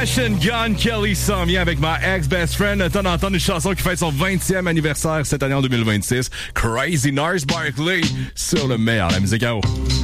Machine Gun Kelly s'en vient avec ma ex-best friend. Le temps d'entendre une chanson qui fête son 20e anniversaire cette année en 2026. Crazy Nurse Barkley sur le meilleur, la musique à eau.